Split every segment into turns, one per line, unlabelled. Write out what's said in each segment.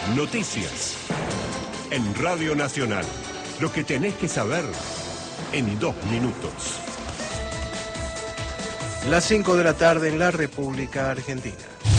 Noticias. En Radio Nacional. Lo que tenés que saber en 2 minutos.
Las 5 de la tarde en la República Argentina.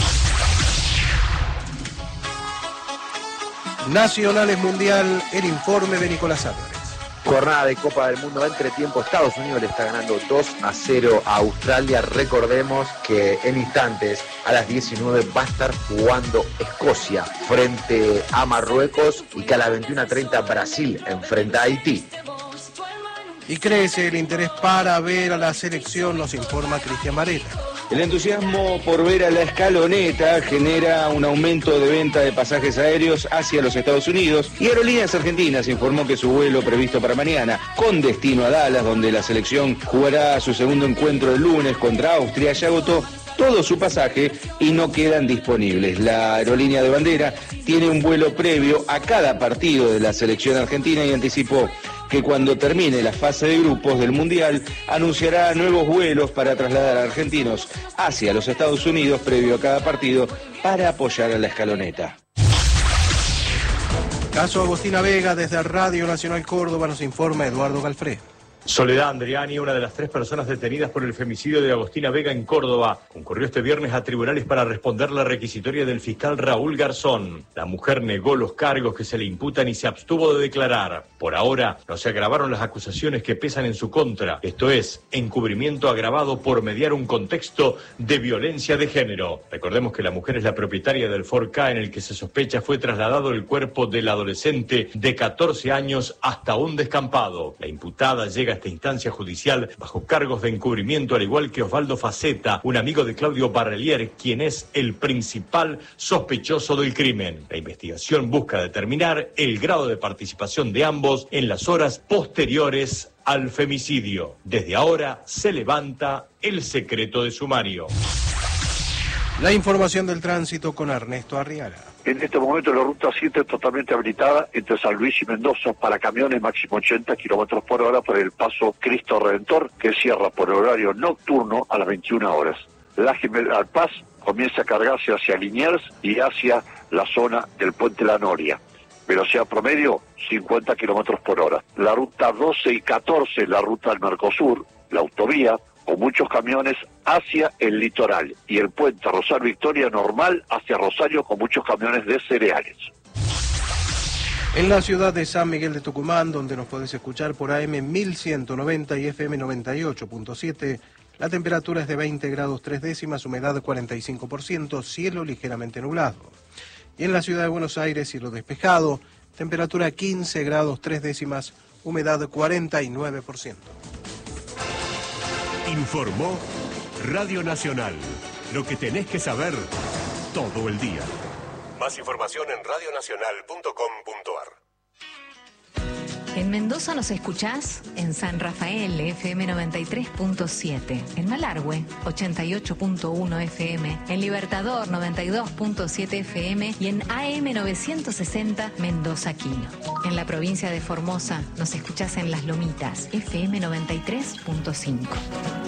Nacionales Mundial, el informe de Nicolás Álvarez.
Jornada de Copa del Mundo, entretiempo. Estados Unidos le está ganando 2-0 a Australia. Recordemos que en instantes, a las 19, va a estar jugando Escocia frente a Marruecos y que a las 21:30 Brasil enfrenta a Haití.
Y crece el interés para ver a la selección, nos informa Cristian Varela.
El entusiasmo por ver a la escaloneta genera un aumento de venta de pasajes aéreos hacia los Estados Unidos y Aerolíneas Argentinas informó que su vuelo previsto para mañana, con destino a Dallas, donde la selección jugará su segundo encuentro el lunes contra Austria, ya agotó todo su pasaje y no quedan disponibles. La aerolínea de bandera tiene un vuelo previo a cada partido de la selección argentina y anticipó que cuando termine la fase de grupos del Mundial anunciará nuevos vuelos para trasladar a argentinos hacia los Estados Unidos previo a cada partido para apoyar a la escaloneta.
Caso Agostina Vega, desde Radio Nacional Córdoba nos informa Eduardo Galfré.
Soledad Andriani, una de las 3 personas detenidas por el femicidio de Agostina Vega en Córdoba, concurrió este viernes a tribunales para responder la requisitoria del fiscal Raúl Garzón. La mujer negó los cargos que se le imputan y se abstuvo de declarar. Por ahora, no se agravaron las acusaciones que pesan en su contra, esto es, encubrimiento agravado por mediar un contexto de violencia de género. Recordemos que la mujer es la propietaria del Ford Ka en el que se sospecha fue trasladado el cuerpo del adolescente de 14 años hasta un descampado. La imputada llega a esta instancia judicial bajo cargos de encubrimiento, al igual que Osvaldo Faceta, un amigo de Claudio Barrelier, quien es el principal sospechoso del crimen. La investigación busca determinar el grado de participación de ambos en las horas posteriores al femicidio. Desde ahora se levanta el secreto de sumario.
La información del tránsito con Ernesto Arriaga.
En este momento la ruta 7 es totalmente habilitada entre San Luis y Mendoza para camiones máximo 80 kilómetros por hora por el paso Cristo Redentor, que cierra por horario nocturno a las 21 horas. La General Paz comienza a cargarse hacia Liniers y hacia la zona del Puente La Noria. Velocidad promedio 50 kilómetros por hora. La ruta 12 y 14, la ruta del Mercosur, la autovía, con muchos camiones hacia el litoral, y el puente Rosario Victoria normal hacia Rosario con muchos camiones de cereales.
En la ciudad de San Miguel de Tucumán, donde nos podés escuchar por AM 1190 y FM 98.7, la temperatura es de 20 grados 3 décimas, humedad 45%, cielo ligeramente nublado. Y en la ciudad de Buenos Aires, cielo despejado, temperatura 15 grados 3 décimas, humedad 49%.
Informó Radio Nacional. Lo que tenés que saber todo el día. Más información en radionacional.com.ar.
En Mendoza nos escuchás en San Rafael, FM 93.7, en Malargüe, 88.1 FM, en Libertador, 92.7 FM y en AM 960 Mendoza Quino. En la provincia de Formosa nos escuchás en Las Lomitas, FM 93.5.